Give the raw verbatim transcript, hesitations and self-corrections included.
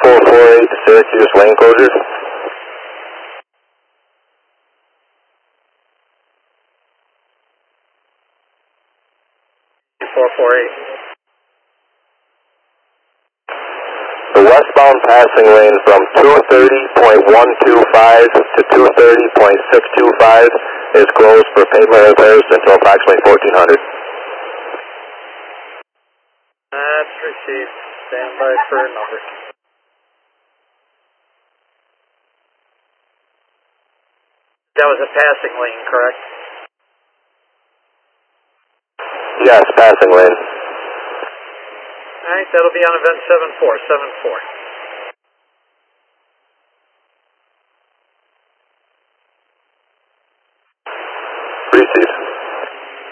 four four eight Syracuse lane closures. four four eight. The westbound passing lane from two thirty point one two five to two thirty point six two five is closed for pavement repairs until approximately fourteen hundred. That's received. Stand by for a number. That was a passing lane, correct? Yes, passing lane. All right, that'll be on event seven four, seven four.